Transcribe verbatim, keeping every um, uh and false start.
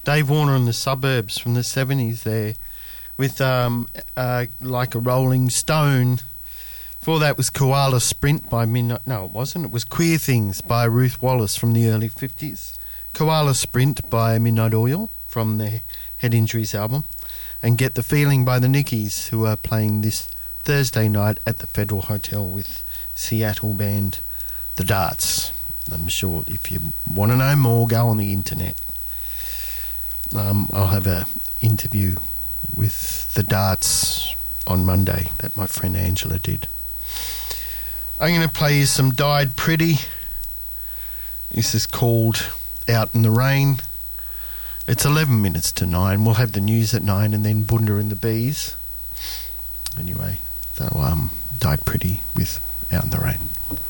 Dave Warner and the Suburbs from the seventies there with um, uh, Like a Rolling Stone. Before that was Koala Sprint by Midnight... No, it wasn't. It was Queer Things by Ruth Wallace from the early fifties. Koala Sprint by Midnight Oil from the Head Injuries album. And Get the Feeling by the Nickies, who are playing this Thursday night at the Federal Hotel with Seattle band The Darts. I'm sure if you want to know more, go on the internet. Um, I'll have an interview with The Darts on Monday that my friend Angela did. I'm going to play you some Died Pretty. This is called Out in the Rain. It's eleven minutes to nine. We'll have the news at nine and then Bunda and the Bees. Anyway, so um, Died Pretty with Out in the Rain.